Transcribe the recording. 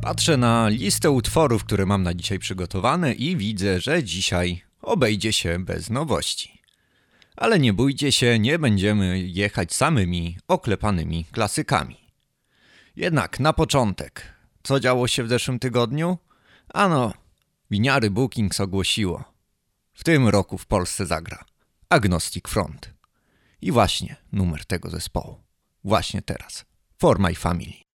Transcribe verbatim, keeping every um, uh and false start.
Patrzę na listę utworów, które mam na dzisiaj przygotowane i widzę, że dzisiaj obejdzie się bez nowości. Ale nie bójcie się, nie będziemy jechać samymi oklepanymi klasykami. Jednak na początek, co działo się w zeszłym tygodniu? Ano, winiary Bookings ogłosiło. W tym roku w Polsce zagra Agnostic Front. I właśnie numer tego zespołu. Właśnie teraz. For My Family.